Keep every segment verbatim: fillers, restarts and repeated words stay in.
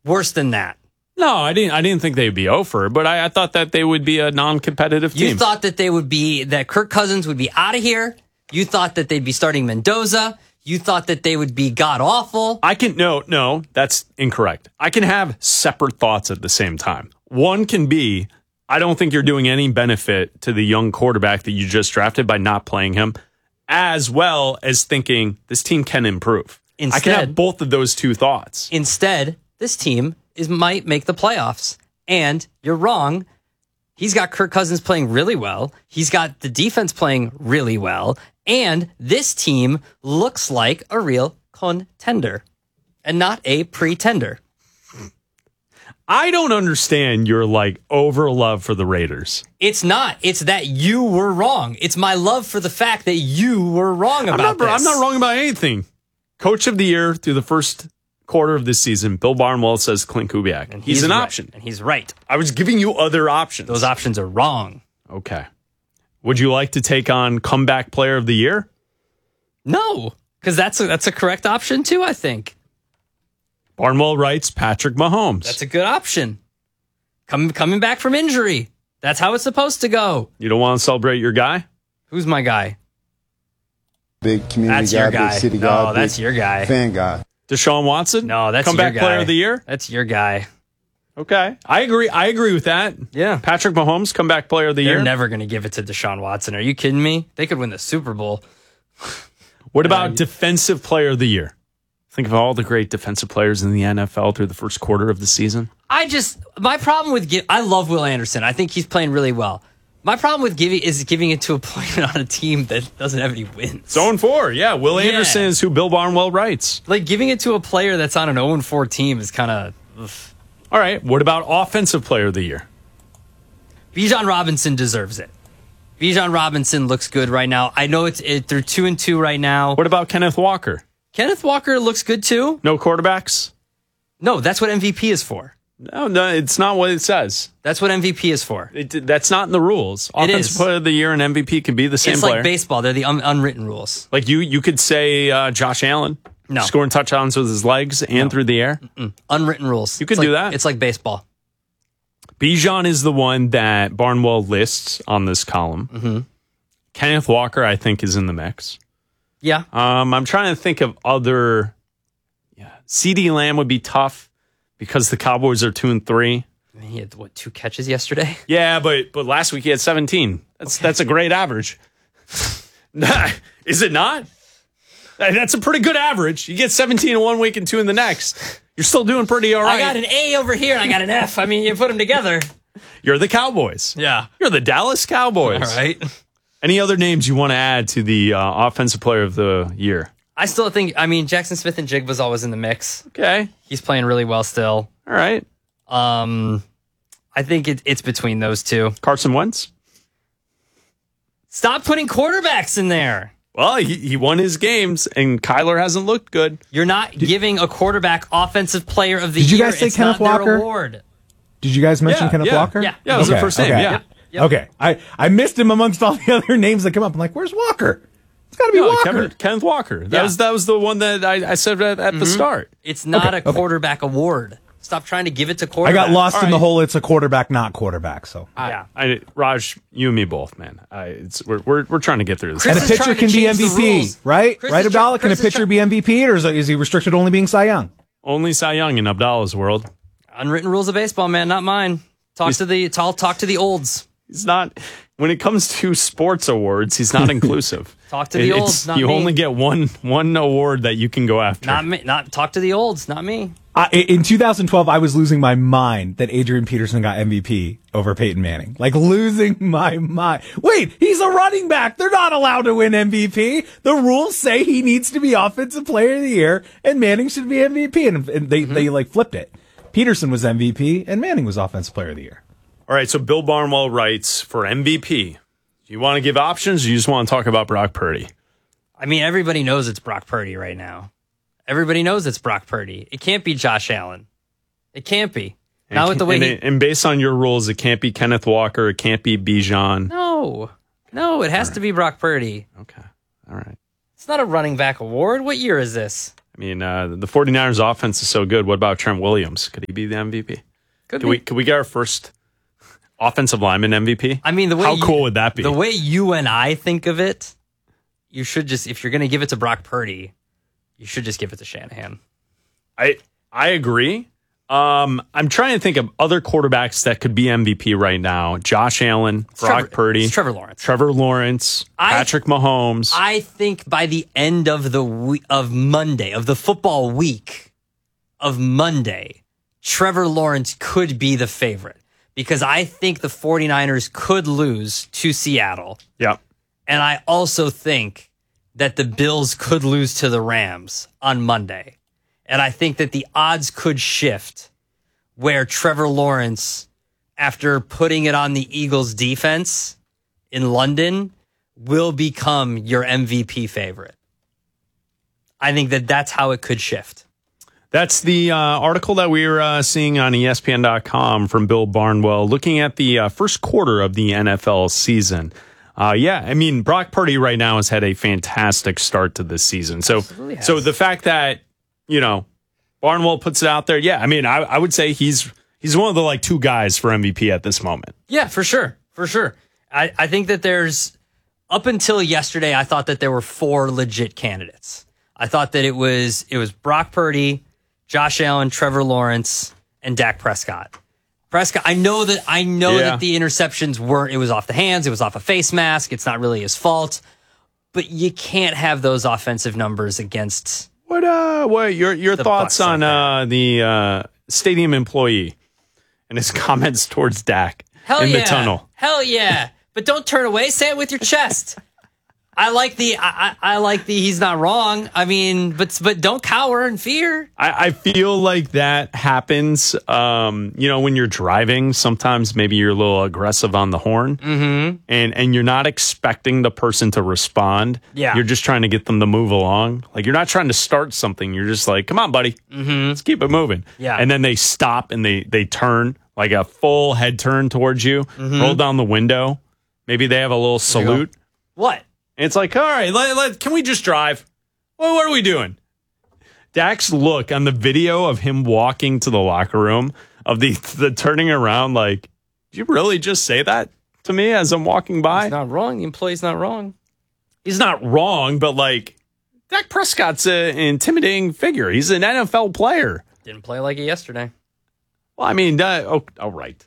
worse than that. No, I didn't. I didn't think they'd be over, but I, I thought that they would be a non-competitive team. You thought that they would be that Kirk Cousins would be out of here. You thought that they'd be starting Mendoza. You thought that they would be god awful. I can no, no, that's incorrect. I can have separate thoughts at the same time. One can be, I don't think you're doing any benefit to the young quarterback that you just drafted by not playing him, as well as thinking this team can improve. Instead, I can have both of those two thoughts. Instead, this team is might make the playoffs. And you're wrong. He's got Kirk Cousins playing really well. He's got the defense playing really well. And this team looks like a real contender and not a pretender. I don't understand your like over love for the Raiders. It's not. It's that you were wrong. It's my love for the fact that you were wrong about I'm not, this. I'm not wrong about anything. Coach of the year through the first quarter of this season, Bill Barnwell says Clint Kubiak. And he's, he's an right. option. And he's right. I was giving you other options. Those options are wrong. Okay. Would you like to take on comeback player of the year? No, because that's a, that's a correct option too, I think. Barnwell writes Patrick Mahomes. That's a good option. Come, coming back from injury. That's how it's supposed to go. You don't want to celebrate your guy? Who's my guy? Big community that's guy, your guy. big city no, guy. that's big your guy. Fan guy. Deshaun Watson? No, that's comeback your guy. player of the year? That's your guy. Okay. I agree. I agree with that. Yeah. Patrick Mahomes, comeback player of the They're year? They're never going to give it to Deshaun Watson. Are you kidding me? They could win the Super Bowl. What about uh, defensive player of the year? Think of all the great defensive players in the N F L through the first quarter of the season. I just, my problem with, I love Will Anderson. I think he's playing really well. My problem with giving is giving it to a player on a team that doesn't have any wins. oh and four, yeah. Will yeah. Anderson is who Bill Barnwell writes. Like giving it to a player that's on an oh and four team is kind of. All right. What about offensive player of the year? Bijan Robinson deserves it. Bijan Robinson looks good right now. I know it's it, they're two and two right now. What about Kenneth Walker? Kenneth Walker looks good too. No quarterbacks? No, that's what M V P is for. No, no, it's not what it says. That's what M V P is for. It, that's not in the rules. It Offensive is. player of the year and M V P can be the same it's player. It's like baseball. They're the un- unwritten rules. Like you, you could say uh, Josh Allen. No. Scoring touchdowns with his legs and no. through the air. Mm-mm. Unwritten rules. You could it's do like, that. It's like baseball. Bijan is the one that Barnwell lists on this column. Mm-hmm. Kenneth Walker, I think, is in the mix. Yeah. Um, I'm trying to think of other. Yeah, CeeDee Lamb would be tough because the Cowboys are two and three. I mean, he had what two catches yesterday? Yeah, but but last week he had seventeen. That's okay. That's a great average. Is it not? That's a pretty good average. You get seventeen in one week and two in the next. You're still doing pretty all right. I got an A over here and I got an F. I mean, you put them together. You're the Cowboys. Yeah. You're the Dallas Cowboys. All right. Any other names you want to add to the uh, offensive player of the year? I still think, I mean, Jackson Smith and Jigba's always in the mix. Okay. He's playing really well still. All right. Um, I think it, it's between those two. Carson Wentz? Stop putting quarterbacks in there. Well, he, he won his games, and Kyler hasn't looked good. You're not Did, giving a quarterback offensive player of the Did year. you guys say it's Kenneth not Walker? Their award. Did you guys mention yeah, Kenneth yeah, Walker? Yeah. Yeah, that was okay, the first name, okay. yeah. Yep, yep. Okay. I, I missed him amongst all the other names that come up. I'm like, where's Walker? It's got to be no, Walker. Kevin, Kenneth Walker. That, yeah. was, that was the one that I, I said at, at mm-hmm. the start. It's not okay, a quarterback okay. award. Stop trying to give it to quarterback. I got lost All in right. the whole it's a quarterback, not quarterback. So I, yeah. I, Raj, you and me both, man. I, it's, we're, we're, we're trying to get through this. Chris and a is pitcher trying to can be change M the V P, rules. right? Chris right, is try- Abdallah? Can a Chris is pitcher try- be M V P, or is, is he restricted to only being Cy Young? Only Cy Young in Abdallah's world. Unwritten rules of baseball, man, not mine. Talk He's- to the talk, talk to the olds. He's not, when it comes to sports awards, he's not inclusive. Talk to the It- olds, not You me. only get one one award that you can go after. Not me. Not talk to the olds, not me. I, in two thousand twelve, I was losing my mind that Adrian Peterson got M V P over Peyton Manning. Like, losing my mind. Wait, he's a running back. They're not allowed to win M V P. The rules say he needs to be Offensive Player of the Year, and Manning should be M V P. And, and they, mm-hmm. they, like, flipped it. Peterson was M V P, and Manning was Offensive Player of the Year. All right, so Bill Barnwell writes for M V P. Do you want to give options, or you just want to talk about Brock Purdy? I mean, everybody knows it's Brock Purdy right now. Everybody knows it's Brock Purdy. It can't be Josh Allen. It can't be. And Not with the way and, he... and based on your rules, it can't be Kenneth Walker. It can't be Bijan. No. No, it has right. to be Brock Purdy. Okay. All right. It's not a running back award. What year is this? I mean, uh, the 49ers offense is so good. What about Trent Williams? Could he be the M V P? Could Could be. we, could we get our first offensive lineman M V P? I mean, the way How you, cool would that be? The way you and I think of it, you should just, if you're going to give it to Brock Purdy, you should just give it to Shanahan. I I agree. Um, I'm trying to think of other quarterbacks that could be M V P right now. Josh Allen, It's Brock Trevor, Purdy, it's Trevor Lawrence. Trevor Lawrence, I- Patrick Mahomes. I think by the end of the we- of Monday, of the football week of Monday, Trevor Lawrence could be the favorite because I think the 49ers could lose to Seattle. Yep. And I also think that the Bills could lose to the Rams on Monday. And I think that the odds could shift where Trevor Lawrence, after putting it on the Eagles defense in London, will become your M V P favorite. I think that that's how it could shift. That's the uh, article that we were uh, seeing on E S P N dot com from Bill Barnwell, looking at the uh, first quarter of the N F L season. Uh, yeah, I mean, Brock Purdy right now has had a fantastic start to this season. So, so the fact that, you know, Barnwell puts it out there, yeah, I mean, I, I would say he's he's one of the like two guys for M V P at this moment. Yeah, for sure, for sure. I, I think that there's, up until yesterday, I thought that there were four legit candidates. I thought that it was it was Brock Purdy, Josh Allen, Trevor Lawrence, and Dak Prescott. Prescott, I know that I know Yeah. that the interceptions weren't, it was off the hands, it was off a face mask, it's not really his fault, but you can't have those offensive numbers against. What uh what your your The thoughts Bucs on like uh the uh stadium employee and his comments towards Dak Hell in yeah. the tunnel? Hell yeah. But don't turn away, say it with your chest. I like the I, I I like the he's not wrong. I mean, but but don't cower in fear. I, I feel like that happens, um, you know, when you're driving. Sometimes maybe you're a little aggressive on the horn, mm-hmm. and and you're not expecting the person to respond. Yeah. You're just trying to get them to move along. Like you're not trying to start something. You're just like, come on, buddy, mm-hmm. let's keep it moving. Yeah. And then they stop and they they turn like a full head turn towards you, Mm-hmm. roll down the window. Maybe they have a little salute. What? And it's like, all right, let, let, can we just drive? Well, what are we doing? Dak's look on the video of him walking to the locker room, of the the turning around, like, did you really just say that to me as I'm walking by? He's not wrong. The employee's not wrong. He's not wrong, but like, Dak Prescott's a, an intimidating figure. He's an N F L player. Didn't play like it yesterday. Well, I mean, uh, oh, all right.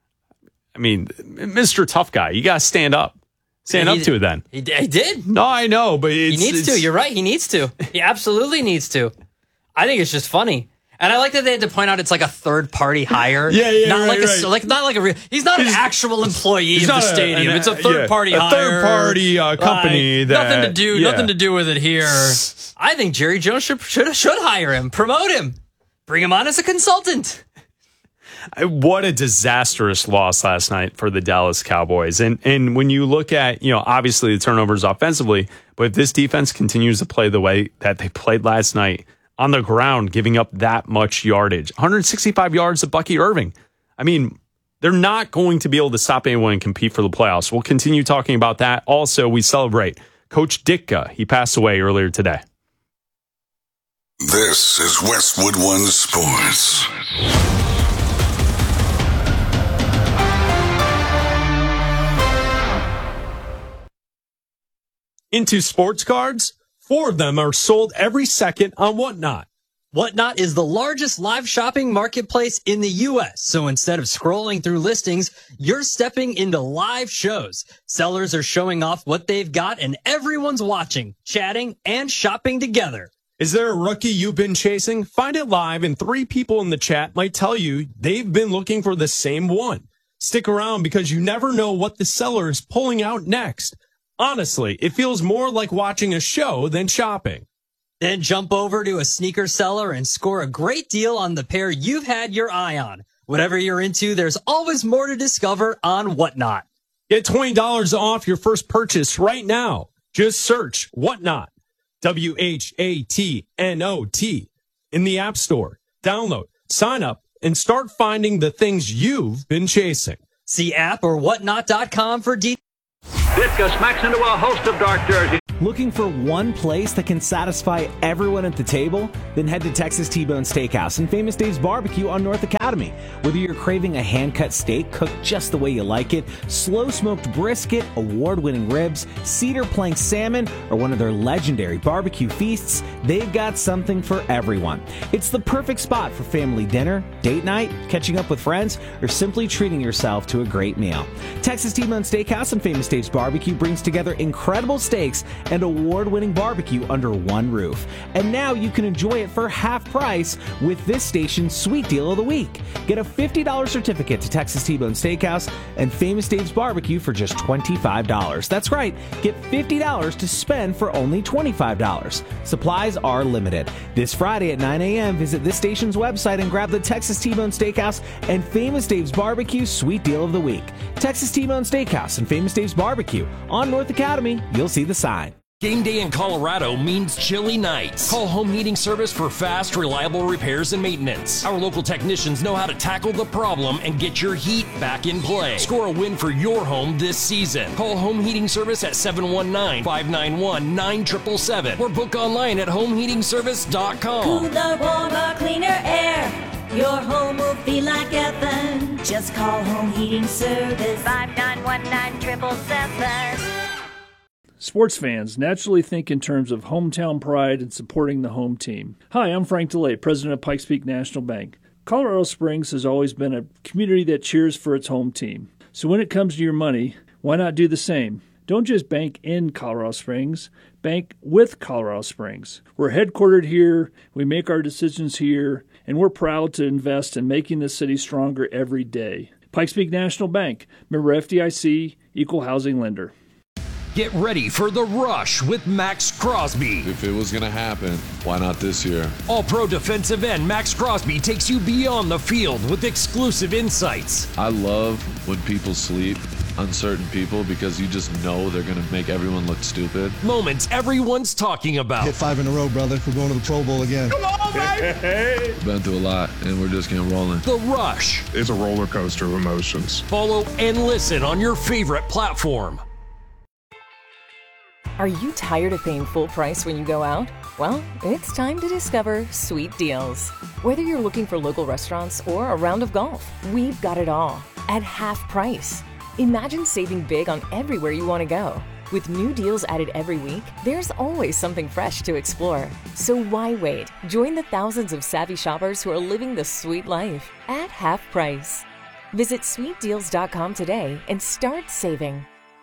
I mean, Mister Tough Guy, you got to stand up. Stand He- up to it then. He, he did. No, I know, but He it's, needs it's, to. You're right. He needs to. He absolutely needs to. I think it's just funny. And I like that they had to point out it's like a third party hire. Yeah, yeah, not right, like a right. like not like a real. He's not He's- an actual employee he's of the not a- stadium. an- it's a third party yeah, a hire. third-party, uh, company Like, that- nothing to do. yeah. Nothing to do with it here. I think Jerry Jones should should should hire him, promote him, bring him on as a consultant. What a disastrous loss last night for the Dallas Cowboys. And and when you look at, you know, obviously the turnovers offensively, but if this defense continues to play the way that they played last night on the ground, giving up that much yardage, one hundred sixty-five yards to Bucky Irving. I mean, they're not going to be able to stop anyone and compete for the playoffs. We'll continue talking about that. Also, we celebrate Coach Ditka. He passed away earlier today. This is Westwood One Sports. Into sports cards, four of them are sold every second on Whatnot. Whatnot is the largest live shopping marketplace in the U S. So instead of scrolling through listings, you're stepping into live shows. Sellers are showing off what they've got and everyone's watching, chatting, and shopping together. Is there a rookie you've been chasing? Find it live, and three people in the chat might tell you they've been looking for the same one. Stick around because you never know what the seller is pulling out next. Honestly, it feels more like watching a show than shopping. Then jump over to a sneaker seller and score a great deal on the pair you've had your eye on. Whatever you're into, there's always more to discover on Whatnot. Get twenty dollars off your first purchase right now. Just search Whatnot, W H A T N O T, in the App Store. Download, sign up, and start finding the things you've been chasing. See app or whatnot dot com for details. Ditka smacks into a host of dark jerseys. Looking for one place that can satisfy everyone at the table? Then head to Texas T-Bone Steakhouse and Famous Dave's Barbecue on North Academy. Whether you're craving a hand-cut steak cooked just the way you like it, slow-smoked brisket, award-winning ribs, cedar plank salmon, or one of their legendary barbecue feasts, they've got something for everyone. It's the perfect spot for family dinner, date night, catching up with friends, or simply treating yourself to a great meal. Texas T-Bone Steakhouse and Famous Dave's Barbecue brings together incredible steaks and award-winning barbecue under one roof. And now you can enjoy it for half price with this station's Sweet Deal of the Week. Get a fifty dollars certificate to Texas T-Bone Steakhouse and Famous Dave's Barbecue for just twenty-five dollars. That's right, get fifty dollars to spend for only twenty-five dollars. Supplies are limited. This Friday at nine a.m., visit this station's website and grab the Texas T-Bone Steakhouse and Famous Dave's Barbecue Sweet Deal of the Week. Texas T-Bone Steakhouse and Famous Dave's Barbecue on North Academy. You'll see the sign. Game day in Colorado means chilly nights. Call Home Heating Service for fast, reliable repairs and maintenance. Our local technicians know how to tackle the problem and get your heat back in play. Score a win for your home this season. Call Home Heating Service at seven one nine, five nine one, nine seven seven seven or book online at home heating service dot com. Cooler, warmer, cleaner air. Your home will feel like heaven. Just call Home Heating Service. five nine one, nine seven seven seven. Sports fans naturally think in terms of hometown pride and supporting the home team. Hi, I'm Frank DeLay, president of Pikes Peak National Bank. Colorado Springs has always been a community that cheers for its home team. So when it comes to your money, why not do the same? Don't just bank in Colorado Springs, bank with Colorado Springs. We're headquartered here, we make our decisions here, and we're proud to invest in making the city stronger every day. Pikes Peak National Bank, member F D I C, equal housing lender. Get ready for The Rush with Max Crosby. If it was going to happen, why not this year? All-pro defensive end Max Crosby takes you beyond the field with exclusive insights. I love when people sleep, uncertain people, because you just know they're going to make everyone look stupid. Moments everyone's talking about. Hit five in a row, brother. We're going to the Pro Bowl again. Come on, baby! Been through a lot, and we're just getting rolling. The Rush. It's a roller coaster of emotions. Follow and listen on your favorite platform. Are you tired of paying full price when you go out? Well, it's time to discover Sweet Deals. Whether you're looking for local restaurants or a round of golf, we've got it all at half price. Imagine saving big on everywhere you want to go. With new deals added every week, there's always something fresh to explore. So why wait? Join the thousands of savvy shoppers who are living the sweet life at half price. Visit sweet deals dot com today and start saving.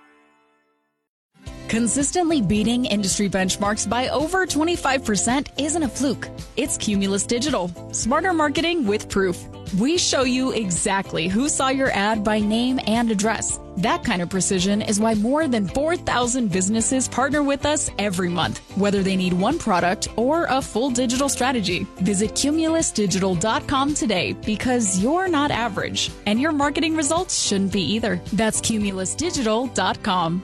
Consistently beating industry benchmarks by over twenty-five percent isn't a fluke. It's Cumulus Digital. Smarter marketing with proof. We show you exactly who saw your ad by name and address. That kind of precision is why more than four thousand businesses partner with us every month, whether they need one product or a full digital strategy. Visit cumulus digital dot com today because you're not average, and your marketing results shouldn't be either. That's cumulus digital dot com.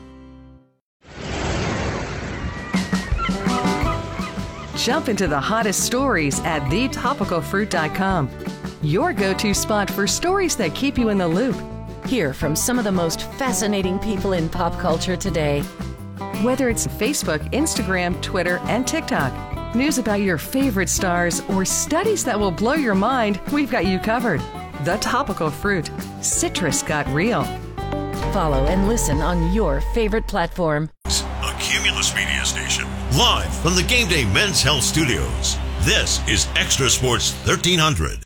Jump into the hottest stories at the topical fruit dot com. Your go-to spot for stories that keep you in the loop. Hear from some of the most fascinating people in pop culture today. Whether it's Facebook, Instagram, Twitter, and TikTok, news about your favorite stars, or studies that will blow your mind, we've got you covered. The Topical Fruit. Citrus got real. Follow and listen on your favorite platform. A Cumulus Media Station. Live from the Game Day Men's Health Studios. This is Extra Sports thirteen hundred.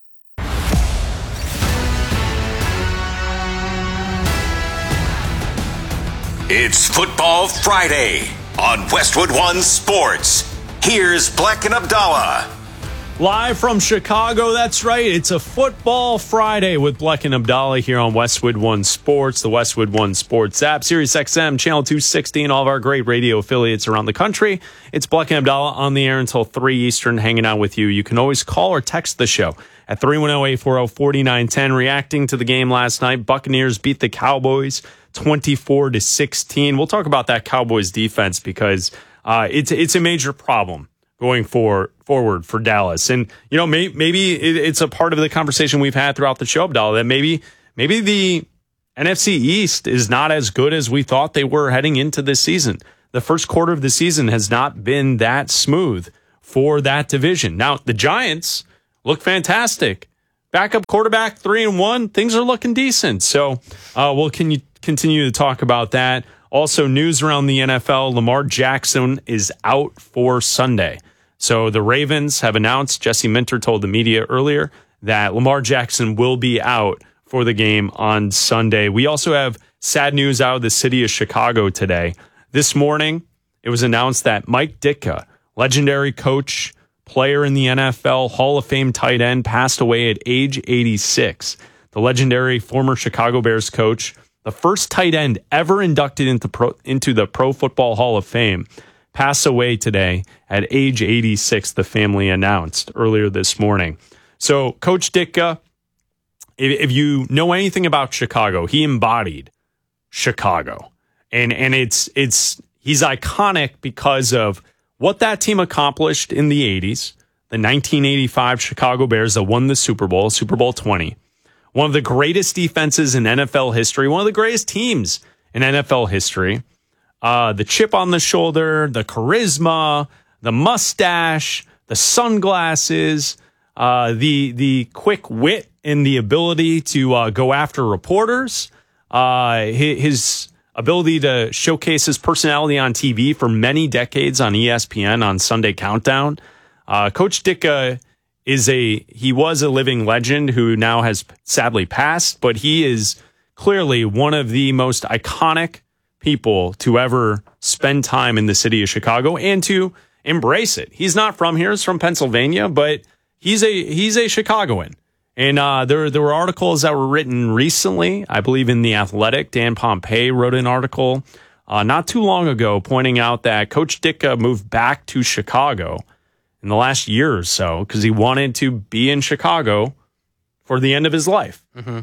It's Football Friday on Westwood One Sports. Here's Black and Abdallah. Live from Chicago, that's right. It's a Football Friday with Black and Abdallah here on Westwood One Sports, the Westwood One Sports app, Sirius X M, Channel two sixty, and all of our great radio affiliates around the country. It's Black and Abdallah on the air until three Eastern, hanging out with you. You can always call or text the show at three one zero, eight four zero, four nine one zero. Reacting to the game last night, Buccaneers beat the Cowboys twenty-four to sixteen. We'll talk about that Cowboys defense because uh, it's it's a major problem going for, forward for Dallas. And, you know, may, maybe it, it's a part of the conversation we've had throughout the show, Abdallah, that maybe maybe the N F C East is not as good as we thought they were heading into this season. the first quarter of the season has not been that smooth for that division. Now, the Giants look fantastic. Backup quarterback, three and one. Things are looking decent. So uh, we'll can continue to talk about that. Also, news around the N F L, Lamar Jackson is out for Sunday. So the Ravens have announced, Jesse Minter told the media earlier, that Lamar Jackson will be out for the game on Sunday. We also have sad news out of the city of Chicago today. This morning, it was announced that Mike Ditka, legendary coach, player in the N F L, Hall of Fame tight end, passed away at age eighty-six. The legendary former Chicago Bears coach, the first tight end ever inducted into, pro, into the Pro Football Hall of Fame, passed away today at age eighty-six, the family announced earlier this morning. So Coach Ditka, if, if you know anything about Chicago, he embodied Chicago. And and it's it's he's iconic because of what that team accomplished in the eighties, the nineteen eighty-five Chicago Bears that won the Super Bowl, Super Bowl twenty. One of the greatest defenses in N F L history, one of the greatest teams in N F L history. Uh, the chip on the shoulder, the charisma, the mustache, the sunglasses, uh, the the quick wit and the ability to uh, go after reporters, uh, his, his ability to showcase his personality on T V for many decades on E S P N on Sunday Countdown. Uh, Coach Ditka is a he was a living legend who now has sadly passed, but he is clearly one of the most iconic people to ever spend time in the city of Chicago and to embrace it. He's not from here; he's from Pennsylvania, but he's a he's a Chicagoan. And uh, there there were articles that were written recently, I believe, in The Athletic. Dan Pompei wrote an article uh, not too long ago pointing out that Coach Ditka moved back to Chicago in the last year or so because he wanted to be in Chicago for the end of his life. Mm-hmm.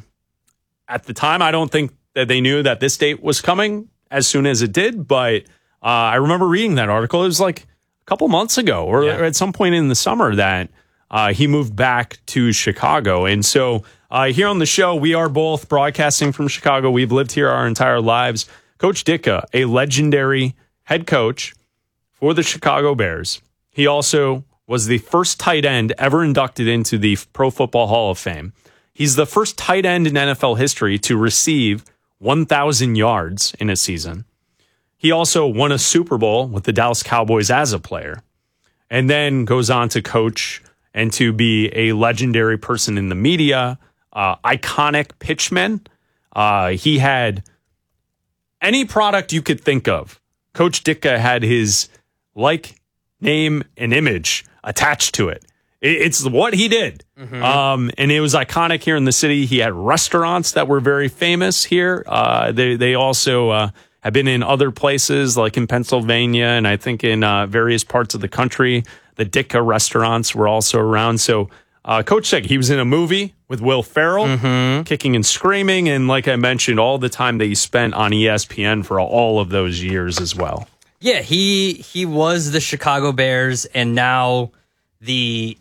At the time, I don't think that they knew that this date was coming as soon as it did, but uh, I remember reading that article. It was like a couple months ago or yeah. at some point in the summer that uh, he moved back to Chicago. And so uh, here on the show, we are both broadcasting from Chicago. We've lived here our entire lives. Coach Ditka, a legendary head coach for the Chicago Bears. He also was the first tight end ever inducted into the Pro Football Hall of Fame. He's the first tight end in N F L history to receive one thousand yards in a season. He also won a Super Bowl with the Dallas Cowboys as a player, and then goes on to coach and to be a legendary person in the media, uh, iconic pitchman. Uh, he had any product you could think of. Coach Ditka had his like, name, and image attached to it. It's what he did. Mm-hmm. Um, and it was iconic here in the city. He had restaurants that were very famous here. Uh, they, they also uh, have been in other places, like in Pennsylvania, and I think in uh, various parts of the country. The Ditka restaurants were also around. So uh, Coach Ditka, he was in a movie with Will Ferrell, mm-hmm. Kicking and Screaming, and like I mentioned, all the time that he spent on E S P N for all of those years as well. Yeah, he he was the Chicago Bears, and now the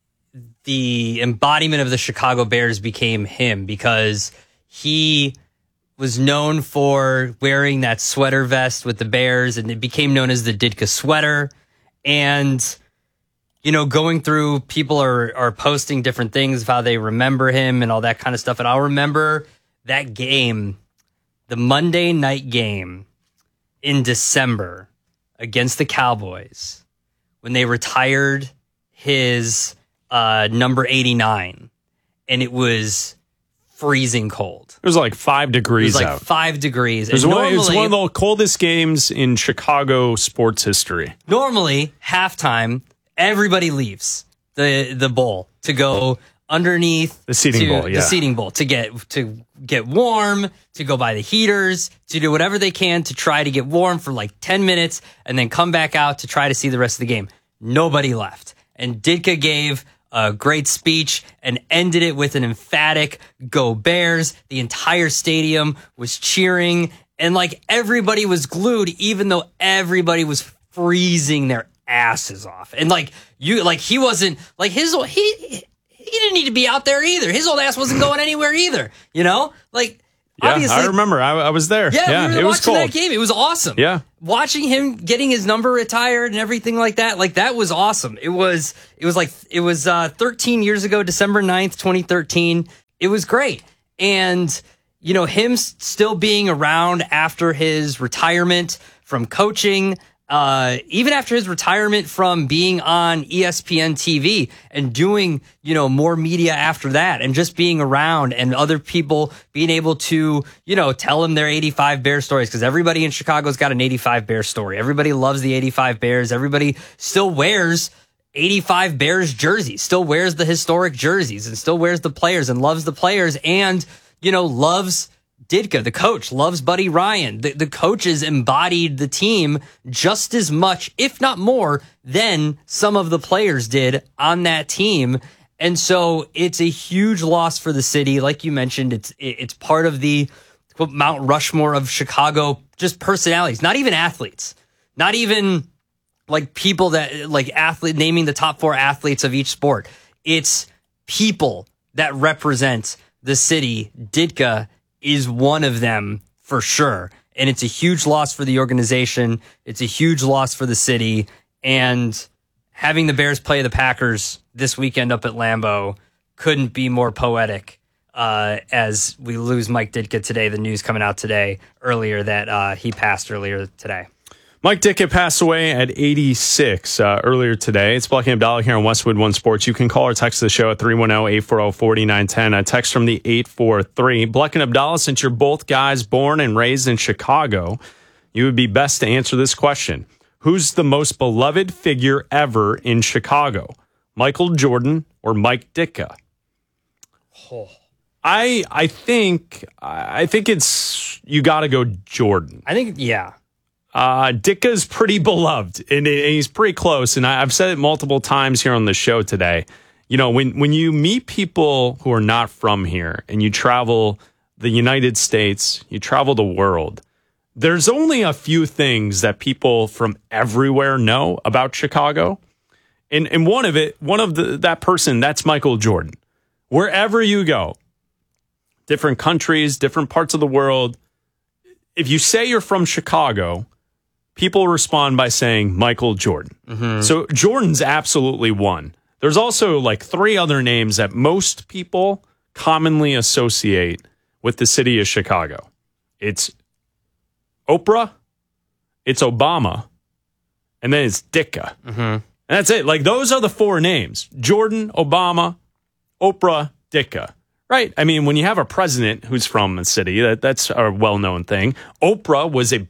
the embodiment of the Chicago Bears became him because he was known for wearing that sweater vest with the Bears, and it became known as the Ditka sweater. And, you know, going through, people are, are posting different things of how they remember him and all that kind of stuff. And I'll remember that game, the Monday night game in December against the Cowboys, when they retired his uh, number eighty-nine, and it was freezing cold. It was like five degrees out. It was like out. five degrees. It was, one, it was one of the coldest games in Chicago sports history. Normally, halftime, everybody leaves the the bowl to go underneath the seating to, bowl, yeah. the seating bowl to get to get warm, to go by the heaters, to do whatever they can to try to get warm for like ten minutes, and then come back out to try to see the rest of the game. Nobody left, and Ditka gave a great speech and ended it with an emphatic "Go Bears." The entire stadium was cheering, and like everybody was glued, even though everybody was freezing their asses off. And like you, like he wasn't like his he he didn't need to be out there either. His old ass wasn't going anywhere either. You know, like Yeah, Obviously, I remember. I, I was there. Yeah, yeah we were it was watching cool. that game. It was awesome. Yeah. Watching him getting his number retired and everything like that, like that was awesome. It was, it was like, it was uh, thirteen years ago, December ninth, twenty thirteen. It was great. And, you know, him still being around after his retirement from coaching, uh, even after his retirement from being on E S P N T V and doing, you know, more media after that and just being around and other people being able to, you know, tell him their eighty-five Bear stories, because everybody in Chicago's got an eighty-five Bear story. Everybody loves the eighty-five Bears. Everybody still wears eighty-five Bears jerseys, still wears the historic jerseys and still wears the players and loves the players and, you know, loves Ditka, the coach, loves Buddy Ryan. The, the coaches embodied the team just as much, if not more, than some of the players did on that team. And so it's a huge loss for the city. Like you mentioned, it's it's part of the quote, Mount Rushmore of Chicago, just personalities, not even athletes, not even like people that like athlete naming the top four athletes of each sport. It's people that represent the city. Ditka is one of them for sure. And it's a huge loss for the organization. It's a huge loss for the city. And having the Bears play the Packers this weekend up at Lambeau couldn't be more poetic uh, as we lose Mike Ditka today. The news coming out today earlier that uh, he passed earlier today. Mike Ditka passed away at eighty-six uh, earlier today. It's Black and Abdallah here on Westwood One Sports. You can call or text the show at three one zero, eight four zero, four nine one zero. A text from the eight four three. Black and Abdallah, since you're both guys born and raised in Chicago, you would be best to answer this question. Who's the most beloved figure ever in Chicago? Michael Jordan or Mike Ditka? Oh. I I think I think it's you got to go Jordan. I think yeah. Uh, Ditka's pretty beloved, and, and he's pretty close. And I, I've said it multiple times here on the show today. You know, when, when you meet people who are not from here and you travel the United States, you travel the world, there's only a few things that people from everywhere know about Chicago. And, and one of it, one of the, that person, that's Michael Jordan. Wherever you go, different countries, different parts of the world, if you say you're from Chicago, people respond by saying Michael Jordan. Mm-hmm. So Jordan's absolutely one. There's also like three other names that most people commonly associate with the city of Chicago. It's Oprah, it's Obama, and then it's Ditka. Mm-hmm. And that's it. Like those are the four names. Jordan, Obama, Oprah, Ditka. Right. I mean, when you have a president who's from the city, that, that's a well-known thing. Oprah was a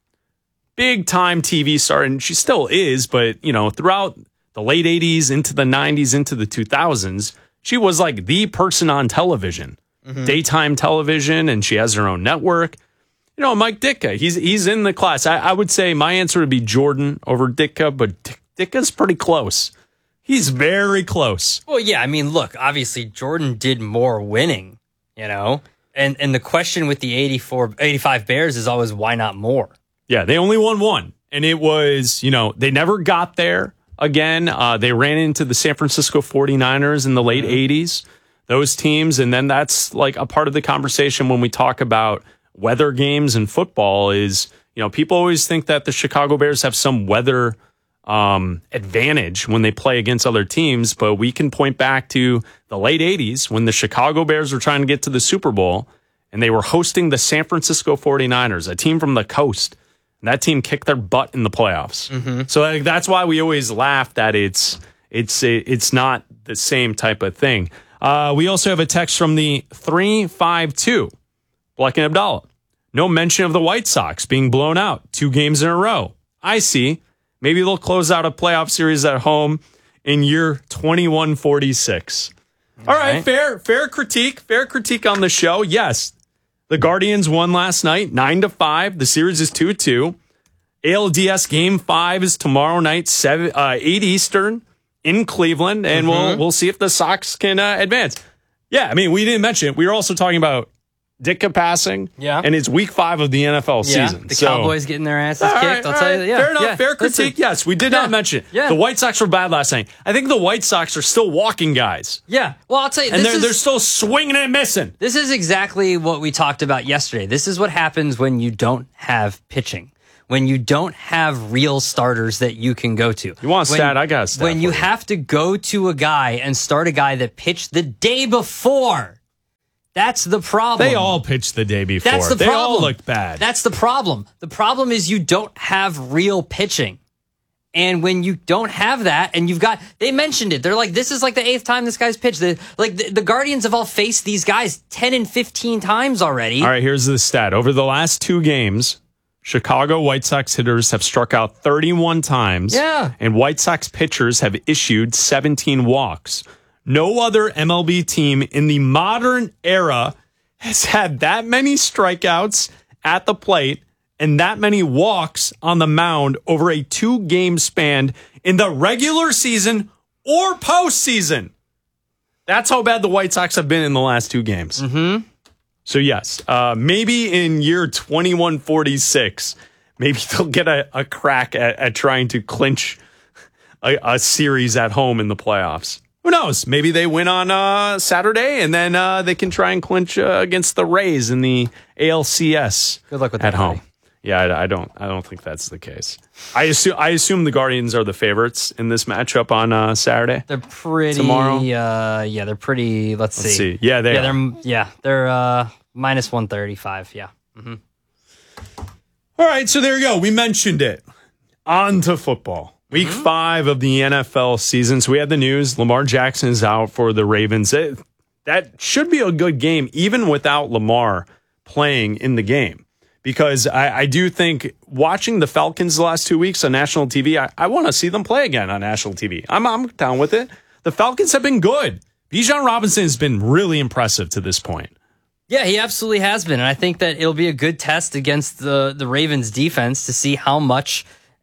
big-time T V star, and she still is, but, you know, throughout the late eighties, into the nineties, into the two thousands, she was like the person on television, mm-hmm. daytime television, and she has her own network. You know, Mike Ditka, he's he's in the class. I, I would say my answer would be Jordan over Ditka, but Ditka's pretty close. He's very close. Well, yeah, I mean, look, obviously Jordan did more winning, you know, and and the question with the eighty-four, eighty-five Bears is always why not more? Yeah, they only won one, and it was, you know, they never got there again. Uh, they ran into the San Francisco forty-niners in the late eighties, those teams, and then that's like a part of the conversation when we talk about weather games and football is, you know, people always think that the Chicago Bears have some weather um, advantage when they play against other teams, but we can point back to the late eighties when the Chicago Bears were trying to get to the Super Bowl, and they were hosting the San Francisco forty-niners, a team from the coast. And that team kicked their butt in the playoffs. Mm-hmm. So like, that's why we always laugh that it's it's it's not the same type of thing. Uh, we also have a text from the three five two, Black and Abdallah. No mention of the White Sox being blown out two games in a row. I see. Maybe they'll close out a playoff series at home in year twenty-one forty-six. All right, right, fair fair critique, fair critique on the show. Yes. The Guardians won last night, nine to five. The series is two two. A L D S Game five is tomorrow night, seven, uh, eight Eastern in Cleveland, and mm-hmm. we'll we'll see if the Sox can uh, advance. Yeah, I mean, we didn't mention it. We were also talking about Ditka passing. Yeah. And it's week five of the N F L Yeah, season. the so, Cowboys getting their asses all kicked. right, I'll all tell right. you. Yeah, Fair enough. yeah. Fair Listen, critique. Yes, we did yeah, not mention it. yeah. The White Sox were bad last night. I think the White Sox are still walking guys. Yeah. Well, I'll tell you. And this they're, is, they're still swinging and missing. This is exactly what we talked about yesterday. This is what happens when you don't have pitching. When you don't have real starters that you can go to. You want a when, stat? I got a stat. When you for have to go to a guy and start a guy that pitched the day before. That's the problem. They all pitched the day before. That's the they problem. all looked bad. That's the problem. The problem is you don't have real pitching. And when you don't have that, and you've got, they mentioned it. They're like, this is like the eighth time this guy's pitched. The, like the, the Guardians have all faced these guys ten and fifteen times already. All right, here's the stat. Over the last two games, Chicago White Sox hitters have struck out thirty-one times. Yeah. And White Sox pitchers have issued seventeen walks. No other M L B team in the modern era has had that many strikeouts at the plate and that many walks on the mound over a two-game span in the regular season or postseason. That's how bad the White Sox have been in the last two games. Mm-hmm. So, yes, uh, maybe in year twenty-one forty-six, maybe they'll get a, a crack at, at trying to clinch a, a series at home in the playoffs. Who knows? Maybe they win on uh, Saturday, and then uh, they can try and clinch uh, against the Rays in the A L C S. Good luck with at that, home. buddy. Yeah, I, I don't. I don't think that's the case. I assume. I assume the Guardians are the favorites in this matchup on uh, Saturday. They're pretty. Tomorrow? Uh, yeah, they're pretty. Let's, Let's see. see. Yeah, they yeah, are. They're, yeah, they're uh, minus one thirty-five. Yeah. Mm-hmm. All right, so there you go. We mentioned it. On to football. Week Mm-hmm. five of the N F L season. So we had the news. Lamar Jackson is out for the Ravens. It, that should be a good game, even without Lamar playing in the game. Because I, I do think watching the Falcons the last two weeks on national T V, I, I want to see them play again on national T V. I'm, I'm down with it. The Falcons have been good. Bijan Robinson has been really impressive to this point. Yeah, he absolutely has been. And I think that it'll be a good test against the, the Ravens defense to see how much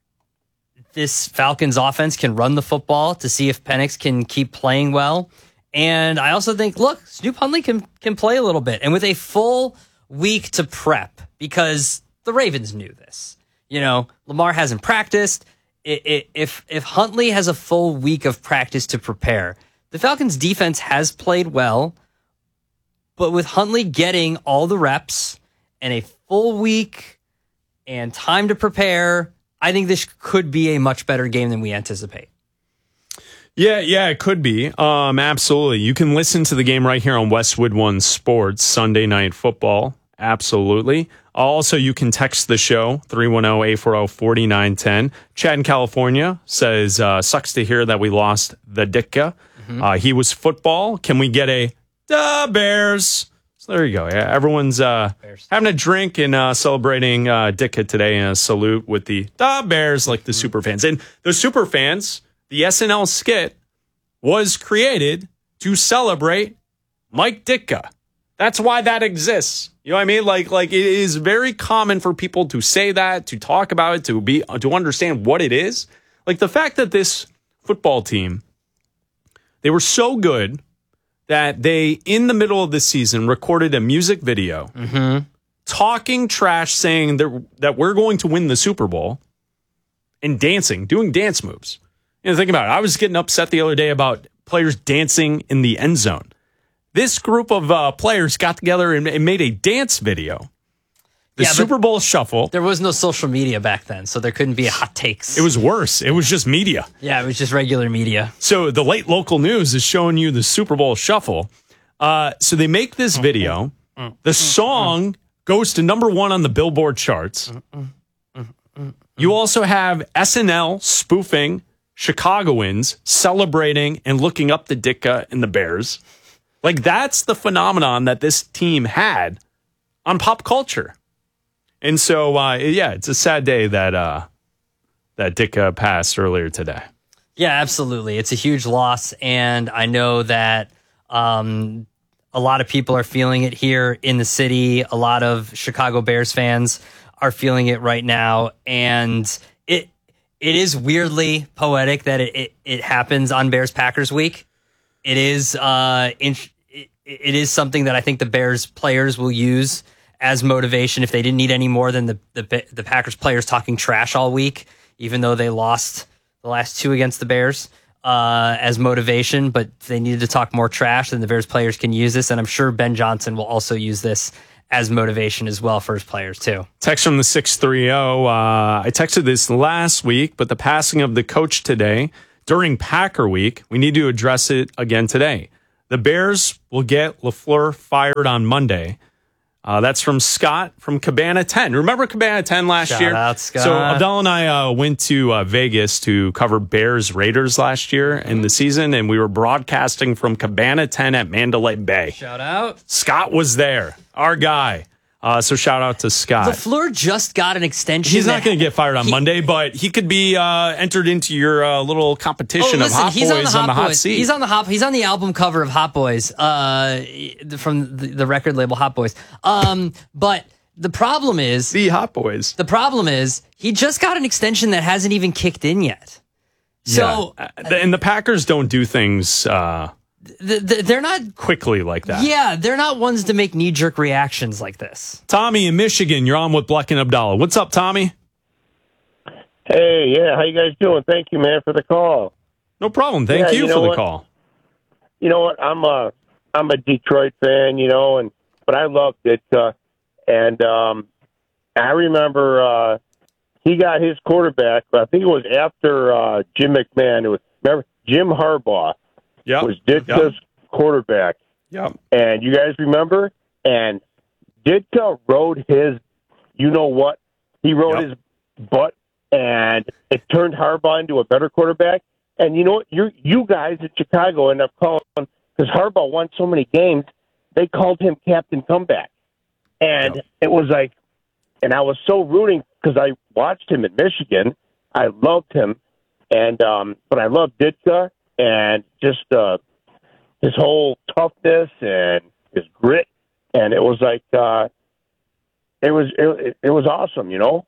this Falcons offense can run the football, to see if Penix can keep playing well. And I also think, look, Snoop Hundley can, can play a little bit. And with a full week to prep, because the Ravens knew this. You know, Lamar hasn't practiced. It, it, if, if Huntley has a full week of practice to prepare, the Falcons defense has played well. But with Huntley getting all the reps and a full week and time to prepare, I think this could be a much better game than we anticipate. Yeah, yeah, it could be. Um, absolutely. You can listen to the game right here on Westwood One Sports, Sunday Night Football. Absolutely. Also, you can text the show, three one zero, eight four zero, four nine one zero. Chad in California says, uh, sucks to hear that we lost the Ditka. Mm-hmm. Uh, he was football. Can we get a da Bears? So there you go. Yeah, everyone's uh, having a drink and uh, celebrating uh, Ditka today, and a salute with the da Bears, like the super fans. And the super fans, the S N L skit was created to celebrate Mike Ditka. That's why that exists. You know what I mean? Like, like it is very common for people to say that, to talk about it, to be, to understand what it is. Like the fact that this football team, they were so good that they, in the middle of the season, recorded a music video mm-hmm. talking trash, saying that, that we're going to win the Super Bowl, and dancing, doing dance moves. You know, think about it. I was getting upset the other day about players dancing in the end zone. This group of uh, players got together and, and made a dance video. The yeah, Super Bowl shuffle. There was no social media back then, so there couldn't be hot takes. It was worse. It was just media. Yeah, it was just regular media. So the late local news is showing you the Super Bowl shuffle. Uh, so they make this video. The song goes to number one on the Billboard charts. You also have S N L spoofing Chicagoans celebrating and looking up the Ditka and the Bears. Like, that's the phenomenon that this team had on pop culture. And so, uh, yeah, it's a sad day that uh, that Ditka passed earlier today. Yeah, absolutely. It's a huge loss, and I know that um, a lot of people are feeling it here in the city. A lot of Chicago Bears fans are feeling it right now, and it it is weirdly poetic that it, it, it happens on Bears-Packers week. It is uh, in, it, it is something that I think the Bears players will use as motivation if they didn't need any more than the, the, the Packers players talking trash all week, even though they lost the last two against the Bears uh, as motivation, but they needed to talk more trash, then the Bears players can use this. And I'm sure Ben Johnson will also use this as motivation as well for his players too. Text from the six three zero. Uh, I texted this last week, but the passing of the coach today during Packer week, we need to address it again today. The Bears will get LaFleur fired on Monday. Uh, that's from Scott from Cabana ten. Remember Cabana ten last Shout year? out, Scott. So Abdel and I uh, went to uh, Vegas to cover Bears Raiders last year in the season, and we were broadcasting from Cabana ten at Mandalay Bay. Shout out. Scott was there, our guy. Uh, so shout out to Scott. LaFleur just got an extension. He's not that- going to get fired on he- Monday, but he could be uh, entered into your uh, little competition Oh, listen, of Hot he's Boys on the hot, on the hot boys. seat. He's on the hot. He's on the album cover of Hot Boys, uh, from the, the record label Hot Boys. Um, but the problem is the Hot Boys. The problem is he just got an extension that hasn't even kicked in yet. So, yeah. Uh, and the Packers don't do things uh, th- th- they're not quickly like that. Yeah, they're not ones to make knee jerk reactions like this. Tommy in Michigan, you're on with Bleck and Abdallah. What's up, Tommy? Hey, yeah, how you guys doing? Thank you, man, for the call. No problem. Thank Yeah, you, you know for the what? call. You know what? I'm a I'm a Detroit fan, you know, and but I loved it. Uh, and um, I remember uh, he got his quarterback. I think it was after uh, Jim McMahon. It was remember Jim Harbaugh yep. was Ditka's Yep. quarterback. Yep. And you guys remember? And Ditka rode his, you know what? He rode Yep. his butt, and it turned Harbaugh into a better quarterback. And you know what? You you guys in Chicago end up calling, because Harbaugh won so many games, they called him Captain Comeback. And Yep. it was like, and I was so rooting because I watched him in Michigan. I loved him, and um, but I loved Ditka and just uh, his whole toughness and his grit. And it was like, uh, it was it, it was awesome, you know.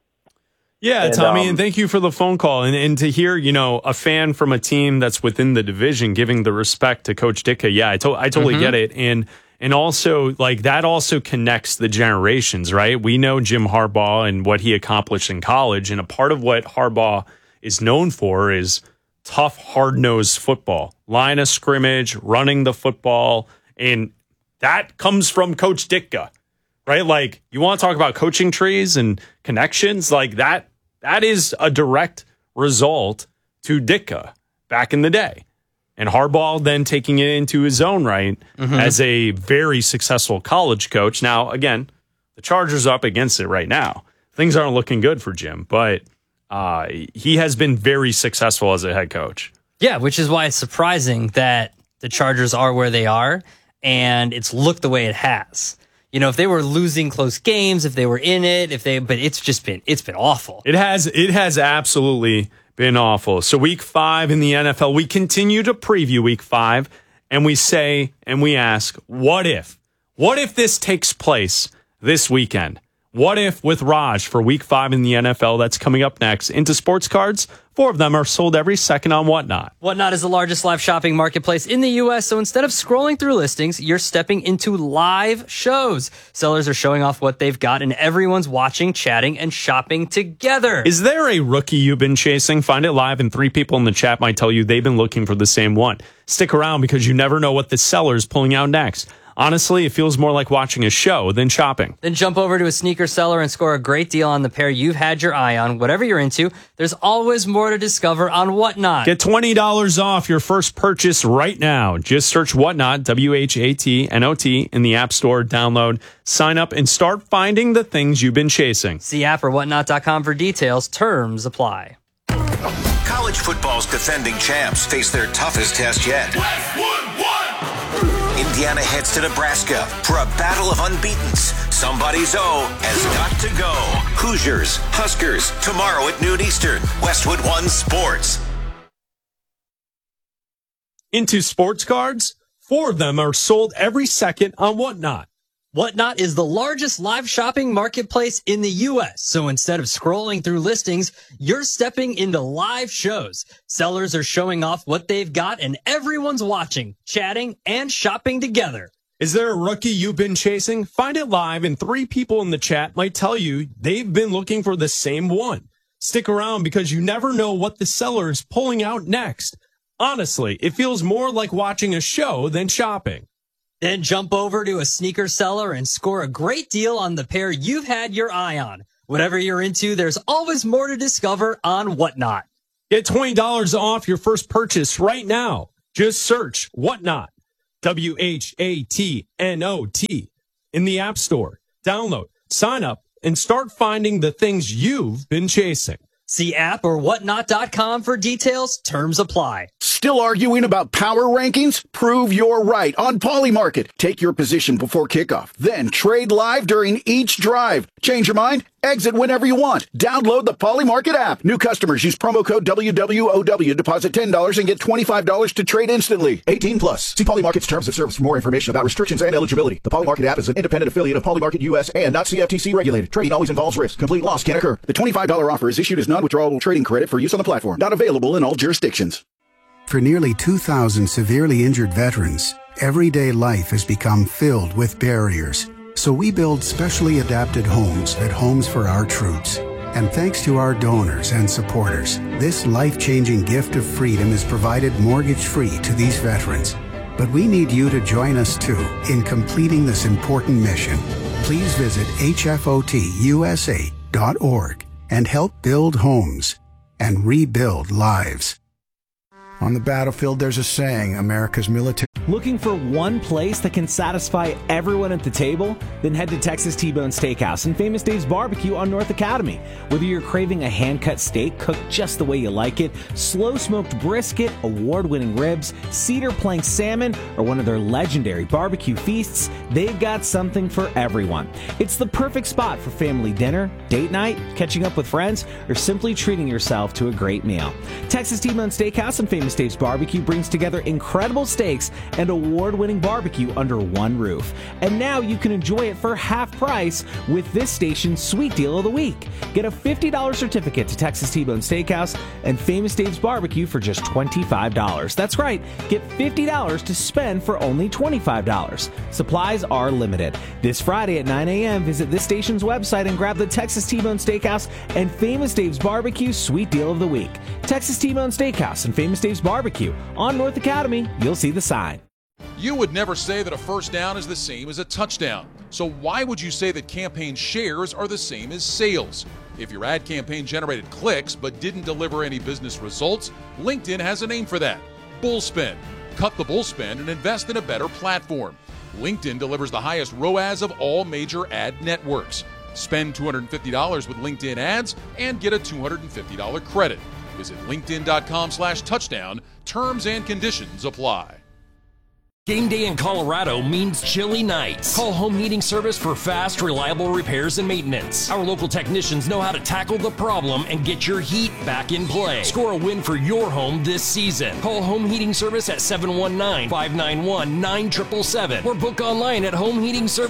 Yeah, And, Tommy, um, and thank you for the phone call. And, and to hear, you know, a fan from a team that's within the division giving the respect to Coach Ditka. Yeah, I, to- I totally Mm-hmm. get it. And and also, like, that also connects the generations, right? We know Jim Harbaugh and what he accomplished in college. And a part of what Harbaugh is known for is tough, hard-nosed football, line of scrimmage, running the football. And that comes from Coach Ditka. Right? Like, you want to talk about coaching trees and connections? Like, that, that is a direct result to Ditka back in the day. And Harbaugh then taking it into his own right Mm-hmm. as a very successful college coach. Now, again, the Chargers are up against it right now. Things aren't looking good for Jim, but uh, he has been very successful as a head coach. Yeah, which is why it's surprising that the Chargers are where they are and it's looked the way it has. You know, if they were losing close games, if they were in it, if they, but it's just been, it's been awful. It has, it has absolutely been awful. So week five in the N F L, we continue to preview week five, and we say, and we ask, what if? What if this takes place this weekend? What if with Raj for week five in the N F L that's coming up next? Into sports cards, four of them are sold every second on Whatnot. Whatnot is the largest live shopping marketplace in the U S, so instead of scrolling through listings, you're stepping into live shows. Sellers are showing off what they've got, and everyone's watching, chatting, and shopping together. Is there a rookie you've been chasing? Find it live, and three people in the chat might tell you they've been looking for the same one. Stick around because you never know what the seller's pulling out next. Honestly, it feels more like watching a show than shopping. Then jump over to a sneaker seller and score a great deal on the pair you've had your eye on. Whatever you're into, there's always more to discover on Whatnot. Get twenty dollars off your first purchase right now. Just search Whatnot, W H A T N O T, in the App Store, download, sign up, and start finding the things you've been chasing. See app or whatnot dot com for details. Terms apply. College football's defending champs face their toughest test yet. Indiana heads to Nebraska for a battle of unbeatens. Somebody's O has got to go. Hoosiers, Huskers, tomorrow at noon Eastern. Westwood One Sports. Into sports cards, four of them are sold every second on Whatnot. Whatnot is the largest live shopping marketplace in the U S. So instead of scrolling through listings, you're stepping into live shows. Sellers are showing off what they've got and everyone's watching, chatting, and shopping together. Is there a rookie you've been chasing? Find it live and three people in the chat might tell you they've been looking for the same one. Stick around because you never know what the seller is pulling out next. Honestly, it feels more like watching a show than shopping. Then jump over to a sneaker seller and score a great deal on the pair you've had your eye on. Whatever you're into, there's always more to discover on Whatnot. Get twenty dollars off your first purchase right now. Just search Whatnot, W H A T N O T, in the App Store. Download, sign up, and start finding the things you've been chasing. See app or whatnot dot com for details. Terms apply. Still arguing about power rankings? Prove you're right on Polymarket. Take your position before kickoff, then trade live during each drive. Change your mind? Exit whenever you want. Download the Polymarket app. New customers use promo code W W O W. Deposit ten dollars and get twenty-five dollars to trade instantly. eighteen plus. See Polymarket's terms of service for more information about restrictions and eligibility. The Polymarket app is an independent affiliate of Polymarket U S and not C F T C regulated. Trading always involves risk. Complete loss can occur. The twenty-five dollars offer is issued as non-withdrawable trading credit for use on the platform. Not available in all jurisdictions. For nearly two thousand severely injured veterans, everyday life has become filled with barriers. So we build specially adapted homes at Homes for Our Troops. And thanks to our donors and supporters, this life-changing gift of freedom is provided mortgage-free to these veterans. But we need you to join us too in completing this important mission. Please visit H F O T U S A dot org and help build homes and rebuild lives. On the battlefield, there's a saying, America's military... Looking for one place that can satisfy everyone at the table? Then head to Texas T-Bone Steakhouse and Famous Dave's Barbecue on North Academy. Whether you're craving a hand-cut steak cooked just the way you like it, slow-smoked brisket, award-winning ribs, cedar plank salmon, or one of their legendary barbecue feasts, they've got something for everyone. It's the perfect spot for family dinner, date night, catching up with friends, or simply treating yourself to a great meal. Texas T-Bone Steakhouse and Famous Dave's Barbecue brings together incredible steaks and award-winning barbecue under one roof. And now you can enjoy it for half price with this station's sweet deal of the week. Get a fifty dollars certificate to Texas T-Bone Steakhouse and Famous Dave's Barbecue for just twenty-five dollars. That's right, get fifty dollars to spend for only twenty-five dollars. Supplies are limited. This Friday at nine a.m., visit this station's website and grab the Texas T-Bone Steakhouse and Famous Dave's Barbecue sweet deal of the week. Texas T-Bone Steakhouse and Famous Dave's Barbecue on North Academy. You'll see the sign. You would never say that a first down is the same as a touchdown. So why would you say that campaign shares are the same as sales? If your ad campaign generated clicks but didn't deliver any business results, LinkedIn has a name for that: Bullspend. Cut the bullspend and invest in a better platform. LinkedIn delivers the highest R O A S of all major ad networks. Spend two hundred fifty dollars with LinkedIn ads and get a two hundred fifty dollars credit. Visit linkedin.com slash touchdown. Terms and conditions apply. Game day in Colorado means chilly nights. Call Home Heating Service for fast, reliable repairs and maintenance. Our local technicians know how to tackle the problem and get your heat back in play. Score a win for your home this season. Call Home Heating Service at seven one nine, five nine one, nine seven seven seven or book online at home heating service